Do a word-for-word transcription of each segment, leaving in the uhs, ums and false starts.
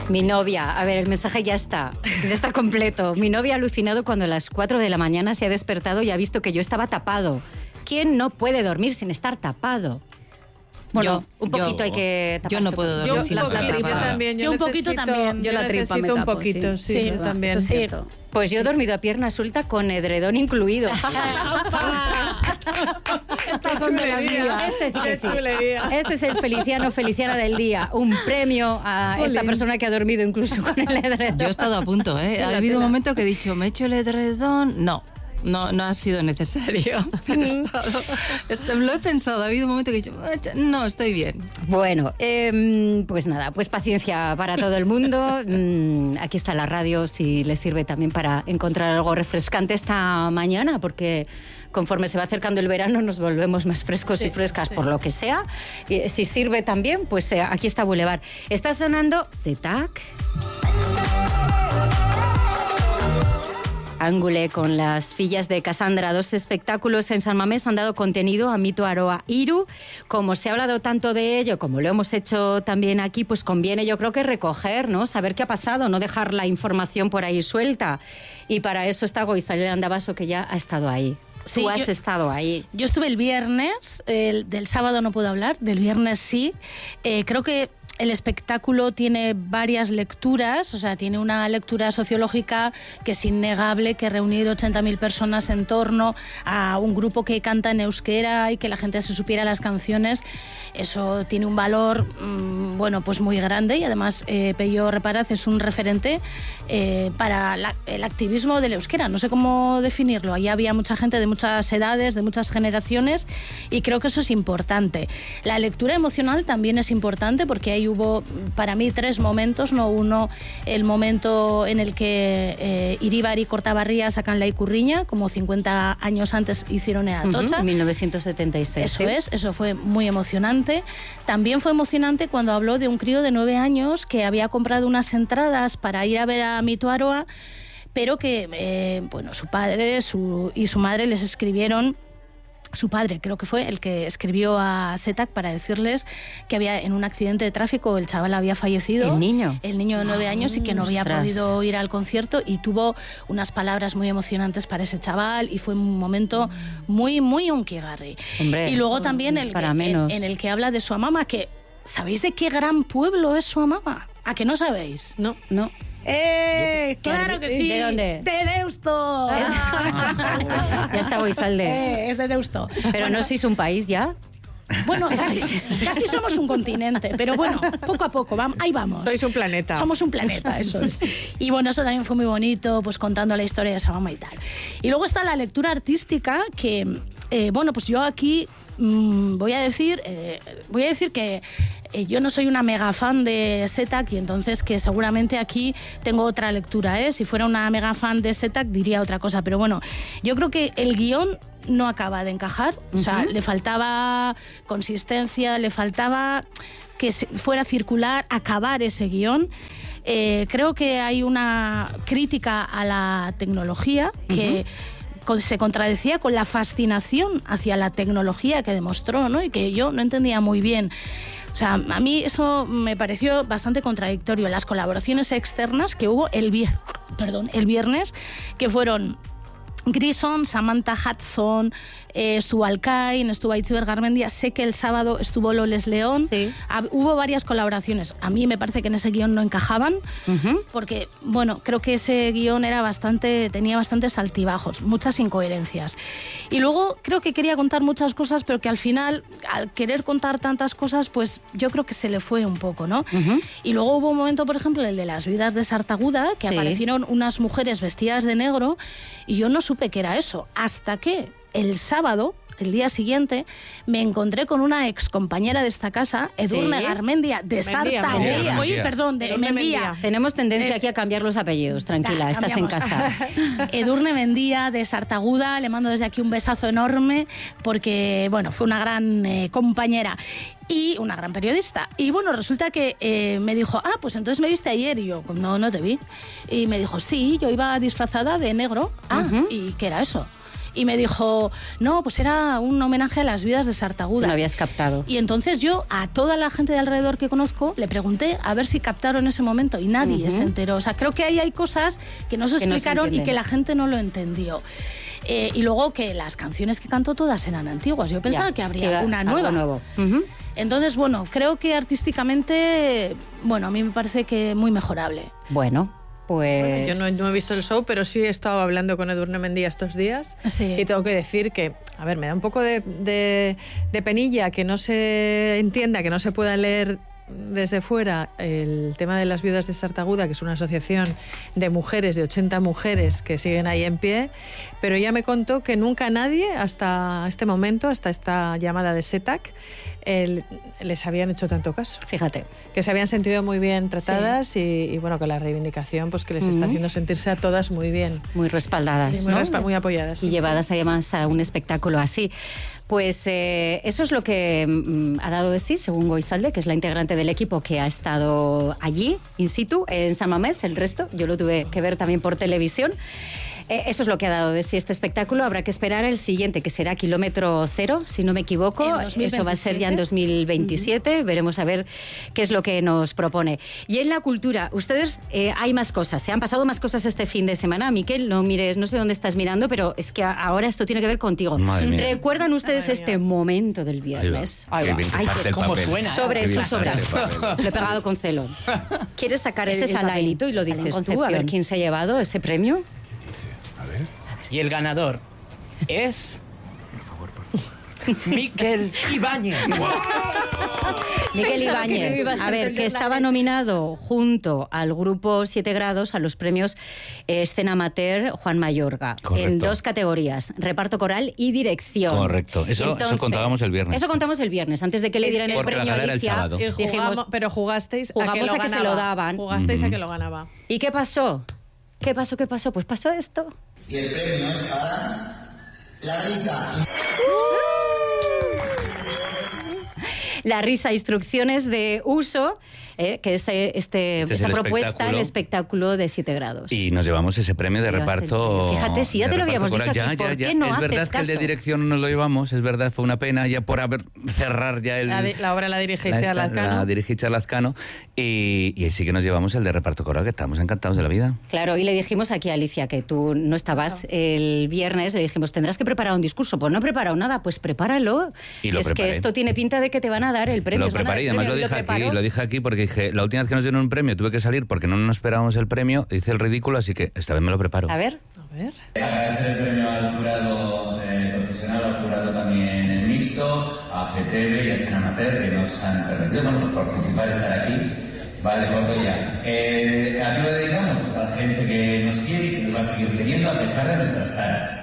Mi novia, a ver, el mensaje ya está, ya está completo. Mi novia ha alucinado cuando a las cuatro de la mañana se ha despertado y ha visto que yo estaba tapado. ¿Quién no puede dormir sin estar tapado? Bueno, yo, un poquito yo, hay que taparse. Yo no puedo dormir yo, sin estar tapada. Yo también, yo, yo un poquito también. Yo, yo la tripa me tapo, un poquito, sí, sí, sí yo también. Eso es pues yo he dormido a pierna suelta con edredón incluido. Estas son de las mías. Este sí que sí. Este es el Feliciano Feliciana del día. Un premio a Olé. esta persona que ha dormido incluso con el edredón. Yo he estado a punto, ¿eh? Ha habido un momento que he dicho, ¿me he hecho el edredón? No. No, no ha sido necesario. Pero he estado, esto, lo he pensado. Ha habido un momento que he dicho, no, estoy bien. Bueno, eh, pues nada, pues paciencia para todo el mundo. Mm, aquí está la radio, si les sirve también para encontrar algo refrescante esta mañana, porque conforme se va acercando el verano nos volvemos más frescos sí, y frescas, sí. por lo que sea. Y si sirve también, pues eh, aquí está Boulevard. Está sonando Zetac. Ángule con las fillas de Cassandra. Dos espectáculos en San Mamés han dado contenido a Mito Aroa Iru. Como se ha hablado tanto de ello, como lo hemos hecho también aquí, pues conviene yo creo que recoger, ¿no? Saber qué ha pasado, no dejar la información por ahí suelta. Y para eso está Goizalea Andabaso, que ya ha estado ahí. Sí, Tú has yo, estado ahí. Yo estuve el viernes, el, del sábado no puedo hablar, del viernes sí. Eh, creo que el espectáculo tiene varias lecturas, o sea, tiene una lectura sociológica que es innegable, que reunir ochenta mil personas en torno a un grupo que canta en euskera y que la gente se supiera las canciones, eso tiene un valor, mmm, bueno, pues muy grande, y además eh, Pello Reparaz es un referente eh, para la, el activismo del euskera, no sé cómo definirlo. Allí había mucha gente de muchas edades, de muchas generaciones, y creo que eso es importante. La lectura emocional también es importante, porque hay hubo para mí tres momentos, no uno, el momento en el que eh, Iríbar y Cortabarría sacan la Icurriña, como cincuenta años antes hicieron en Atocha. Uh-huh, mil novecientos setenta y seis. Eso ¿sí? es, eso fue muy emocionante. También fue emocionante cuando habló de un crío de nueve años que había comprado unas entradas para ir a ver a Mito Aroa, pero que eh, bueno, su padre su, y su madre les escribieron. Su padre creo que fue el que escribió a Zetac para decirles que había en un accidente de tráfico el chaval había fallecido. ¿El niño? El niño de nueve años y que no había Ostras. podido ir al concierto, y tuvo unas palabras muy emocionantes para ese chaval, y fue un momento muy, muy unkigarri. Hombre, y luego también el que, en, en el que habla de su mamá, que ¿sabéis de qué gran pueblo es su mamá? ¿A que no sabéis? No, no. ¡Eh! ¡Claro que sí! ¿De dónde? ¡De Deusto! Ah. Ya está Goizalde. Eh, es de Deusto. ¿Pero no sois un país ya? Bueno, casi, casi somos un continente, pero bueno, poco a poco, vamos, ahí vamos. Sois un planeta. Somos un planeta, eso es. Y bueno, eso también fue muy bonito, pues contando la historia de esa mamá y tal. Y luego está la lectura artística, que, eh, bueno, pues yo aquí mmm, voy a decir, eh, voy a decir que eh, yo no soy una mega fan de Zetac, y entonces que seguramente aquí tengo otra lectura, ¿eh? Si fuera una mega fan de Zetac diría otra cosa, pero bueno, yo creo que el guión no acaba de encajar, o sea, uh-huh. le faltaba consistencia, le faltaba que fuera circular, acabar ese guión. Eh, creo que hay una crítica a la tecnología que uh-huh. se contradecía con la fascinación hacia la tecnología que demostró, ¿no? Y que yo no entendía muy bien. O sea, a mí eso me pareció bastante contradictorio. Las colaboraciones externas que hubo el, vier- perdón, el viernes, que fueron Grison, Samantha Hudson, eh, estuvo Alcain, estuvo Aitziber Garmendia, sé que el sábado estuvo Loles León, sí. ha, hubo varias colaboraciones. A mí me parece que en ese guión no encajaban, uh-huh. porque, bueno, creo que ese guión era bastante, tenía bastantes altibajos, muchas incoherencias. Y luego creo que quería contar muchas cosas, pero que al final, al querer contar tantas cosas, pues yo creo que se le fue un poco, ¿no? Uh-huh. Y luego hubo un momento, por ejemplo, el de las vidas de Sartaguda, que sí. aparecieron unas mujeres vestidas de negro, y yo no supe que era eso, hasta que el sábado, el día siguiente, me encontré con una ex compañera de esta casa, Edurne ¿Sí? Garmendia, de Sartaguda. Oye, perdón, de Mendía. Mendía. Tenemos tendencia eh, aquí a cambiar los apellidos, tranquila, da, estás en casa. Edurne Mendía, de Sartaguda, le mando desde aquí un besazo enorme, porque, bueno, fue una gran eh, compañera. Y una gran periodista. Y bueno, resulta que eh, me dijo, ah, pues entonces me viste ayer. Y yo, no, no te vi. Y me dijo, sí, yo iba disfrazada de negro. Ah, uh-huh. ¿y qué era eso? Y me dijo, no, pues era un homenaje a las vidas de Sartaguda. No habías captado. Y entonces yo a toda la gente de alrededor que conozco le pregunté a ver si captaron ese momento y nadie uh-huh. se enteró. O sea, creo que ahí hay cosas que no se que explicaron no se y que la gente no lo entendió. Eh, y luego que las canciones que cantó todas eran antiguas. Yo pensaba ya, que habría una nueva. Nuevo. Uh-huh. Entonces, bueno, creo que artísticamente, bueno, a mí me parece que muy mejorable. Bueno. Pues... Bueno, yo no, no he visto el show, pero sí he estado hablando con Edurne Mendía estos días sí. y tengo que decir que, a ver, me da un poco de, de, de penilla que no se entienda, que no se pueda leer desde fuera el tema de las viudas de Sartaguda, que es una asociación de mujeres, de ochenta mujeres que siguen ahí en pie, pero ella me contó que nunca nadie, hasta este momento, hasta esta llamada de SETAC, el, les habían hecho tanto caso. Fíjate. Que se habían sentido muy bien tratadas sí. y, y bueno, que la reivindicación pues que les uh-huh. está haciendo sentirse a todas muy bien. Muy respaldadas, sí, muy, ¿no? respa- muy apoyadas. Y sí, llevadas sí. además a un espectáculo así. Pues eh, eso es lo que mm, ha dado de sí, según Goizalde, que es la integrante del equipo que ha estado allí, in situ, en San Mamés. El resto yo lo tuve que ver también por televisión. Eh, eso es lo que ha dado de sí este espectáculo. Habrá que esperar el siguiente, que será Kilómetro Cero, si no me equivoco. Eso va a ser ya en dos mil veintisiete. Uh-huh. Veremos a ver qué es lo que nos propone. Y en la cultura, ustedes, eh, hay más cosas. Se han pasado más cosas este fin de semana. Miquel, no mires, no sé dónde estás mirando, pero es que ahora esto tiene que ver contigo. ¿Recuerdan ustedes este momento del viernes? Ahí va. Ay, Qué ¿Cómo suena? Sobre eso, sobre eso. Lo he pegado con celo. ¿Quieres sacar ese salailito y lo dices tú? A ver quién se ha llevado ese premio. A ver. Y el ganador es... Por favor, por favor. Miquel Ibáñez. Miquel Ibáñez, a ver, que estaba nominado junto al grupo Siete Grados a los premios Escena Amateur Juan Mayorga. Correcto. En dos categorías, reparto coral y dirección. Correcto, eso, Entonces, eso contábamos el viernes. Eso contamos el viernes, antes de que le dieran el Porque premio la gala era el Alicia. sábado. Y Dijimos, jugamos, pero jugasteis jugamos a que, lo, a que ganaba. se lo daban. Jugasteis uh-huh. a que lo ganaba. ¿Y qué pasó? ¿Qué pasó? ¿Qué pasó? Pues pasó esto. Y el premio es para La Risa. La Risa, instrucciones de uso, eh, que este, este, Este es esta el propuesta, espectáculo. el espectáculo de Siete Grados. Y nos llevamos ese premio de reparto. Fíjate, si ya te lo habíamos dicho aquí, ya, ¿por ya, qué ya. no Es haces verdad que el de caso? dirección no lo llevamos, es verdad, fue una pena ya por haber cerrar ya el... La, de, la obra la dirige la, Itziar esta- Lazcano. la dirige Itziar Lazcano y, y sí que nos llevamos el de reparto coral, que estamos encantados de la vida. Claro, y le dijimos aquí a Alicia que tú no estabas No. el viernes, le dijimos, tendrás que preparar un discurso. Pues no he preparado nada, pues prepáralo. Y lo es preparé. que esto tiene pinta de que te van a dar el premio. Lo os van a dar preparé y el además lo premio. dije aquí, preparó. lo dije aquí porque dije, la última vez que nos dieron un premio tuve que salir porque no nos esperábamos el premio, hice el ridículo, así que esta vez me lo preparo. A ver. A ver. Agradecer el premio al jurado eh, profesional, al jurado también mixto, a C T V y a Escena Amateur que nos han permitido bueno, pues, participar, estar aquí. Vale, corto ya. Eh, ¿A qué lo dedicamos? A la gente que nos quiere y que nos va a seguir queriendo a pesar de nuestras caras.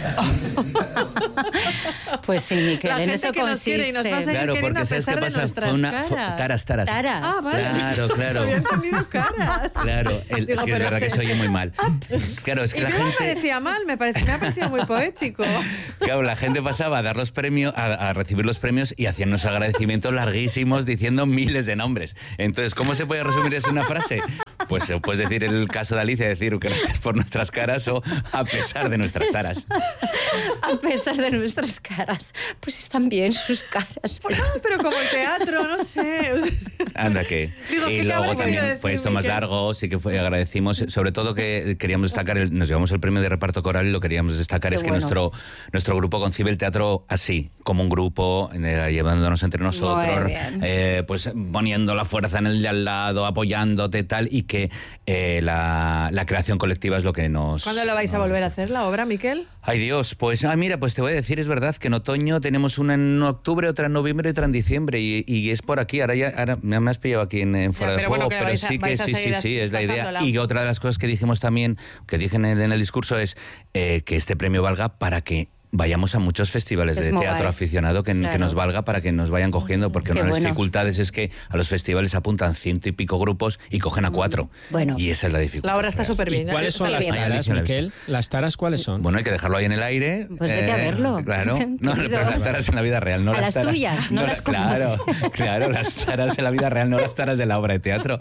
Pues sí, Miquel, La en gente eso que nos consiste. quiere y nos va a seguir Claro, queriendo porque a ¿sabes qué pesar de pasa? nuestras Fue una... fue- caras. taras, taras. Taras. Ah, vale. Claro, claro. Había entendido caras. Claro, el- Digo, es que es pero verdad que este- se oye muy mal. Claro, es que Y la no me gente... parecía mal, me, parece, me ha parecido muy poético. Claro, la gente pasaba a dar los premios, a, a recibir los premios y hacían unos agradecimientos larguísimos diciendo miles de nombres. Entonces, ¿cómo se puede resumir eso en una frase? Pues eh, puedes decir el caso de Alicia, decir que gracias por nuestras caras o a pesar de nuestras taras. A pesar de nuestras caras. Pues están bien sus caras. Ah, pero como el teatro, no sé. o sea, Anda que. Digo, ¿qué y te luego habrá también querido fue decir, esto más Miquel? largo, sí que fue, agradecimos, sobre todo que queríamos destacar, el- nos llevamos el premio de reparto coral y lo queríamos destacar Qué es que bueno. nuestro, nuestro grupo concibe el teatro así, como un grupo, eh, llevándonos entre nosotros, bien. eh, pues poniendo la fuerza en el de al lado, apoyándote tal, y que eh, la, la creación colectiva es lo que nos... ¿Cuándo lo vais a nos- volver a hacer, la obra, Miquel? Ay Dios, pues ah, mira, pues te voy a decir, es verdad que en otoño tenemos una en octubre, otra en noviembre y otra en diciembre y, y es por aquí, ahora ya ahora me me has pillado aquí en, en fuera Ya, de pero juego, bueno, que pero vais a- sí que vais a sí, sí, seguir sí, es la idea. pasándola. Y otra de las cosas que dijimos también, que dije en el, en el discurso es eh, que este premio valga para que vayamos a muchos festivales de Esmogas. teatro aficionado que, Claro. que nos valga para que nos vayan cogiendo, porque Qué una de las bueno. dificultades es que a los festivales apuntan ciento y pico grupos y cogen a cuatro. Bueno. Y esa es la dificultad. La obra está súper ¿Y bien. cuáles son Está las bien. taras, Alicia la ha visto. Miquel? ¿Las taras cuáles son? Bueno, hay que dejarlo ahí en el aire. Pues vete a verlo. Claro. No, Querido. pero las taras en la vida real, no A las las taras. tuyas, no las Claro, claro, las taras en la vida real, no las taras de la obra de teatro.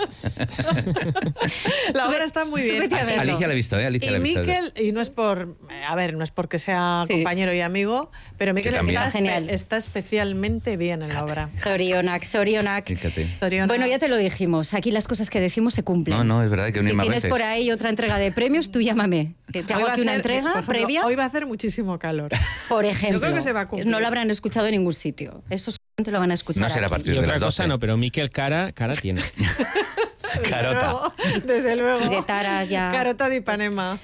La obra está muy Tú bien. vete a verlo. Alicia la ha visto, ¿eh? Alicia la Y ha visto. Miquel, y no es por, a ver, no es porque sea Sí. compañero y amigo, pero Miquel Que también. está, Está genial. está especialmente bien en la obra. Zorionak, Zorionak. Fíjate. Zorionak. Bueno, ya te lo dijimos, aquí las cosas que decimos se cumplen. No, no, es verdad, hay que Si unirme a tienes veces. por ahí otra entrega de premios, tú llámame. Que te Hoy hago va a aquí una hacer, entrega por ejemplo, previa. Hoy va a hacer muchísimo calor. Por ejemplo, Yo creo que se va a cumplir. no lo habrán escuchado en ningún sitio. Eso solamente lo van a escuchar No será a aquí. partir Y de otra las cosa doce. no, pero Miquel cara, cara tiene. Carota. Desde luego. Y de taras ya. Carota de Ipanema.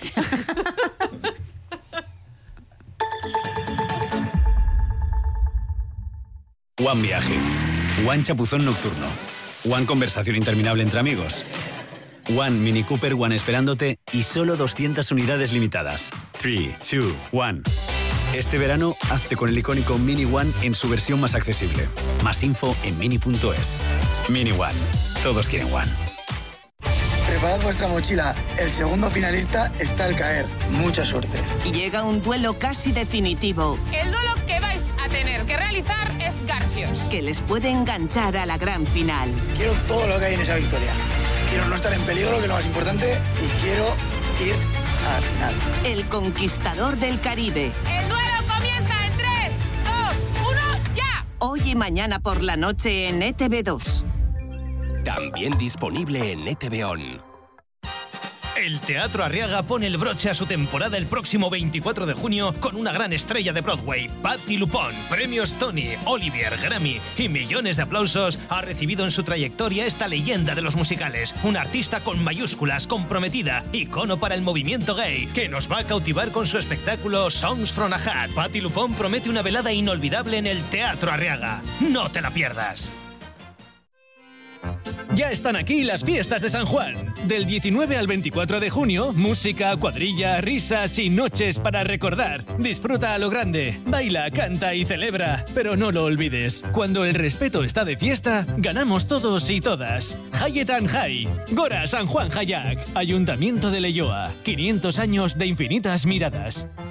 One Viaje, One Chapuzón Nocturno, One Conversación Interminable entre amigos, One Mini Cooper One esperándote y solo doscientas unidades limitadas. tres, dos, uno. Este verano, hazte con el icónico Mini One en su versión más accesible. Más info en mini punto es. Mini One. Todos quieren One. Preparad vuestra mochila. El segundo finalista está al caer. Mucha suerte. Llega un duelo casi definitivo El duelo que vais a tener que realizar es Garfios. que les puede enganchar a la gran final. Quiero todo lo que hay en esa victoria. Quiero no estar en peligro, que es lo más importante, y quiero ir al final. El conquistador del Caribe. El duelo comienza en tres, dos, uno, ya. Hoy y mañana por la noche en E T V dos. También disponible en E T V On. El Teatro Arriaga pone el broche a su temporada el próximo veinticuatro de junio con una gran estrella de Broadway, Patti LuPone. Premios Tony, Olivier, Grammy y millones de aplausos ha recibido en su trayectoria esta leyenda de los musicales. Una artista con mayúsculas, comprometida, icono para el movimiento gay, que nos va a cautivar con su espectáculo Songs from a Hat. Patti LuPone promete una velada inolvidable en el Teatro Arriaga. ¡No te la pierdas! Ya están aquí las fiestas de San Juan. Del diecinueve al veinticuatro de junio, música, cuadrilla, risas y noches para recordar. Disfruta a lo grande, baila, canta y celebra. Pero no lo olvides, cuando el respeto está de fiesta, ganamos todos y todas. Hayetan Hay, Gora San Juan Hayak, Ayuntamiento de Leioa. quinientos años de infinitas miradas.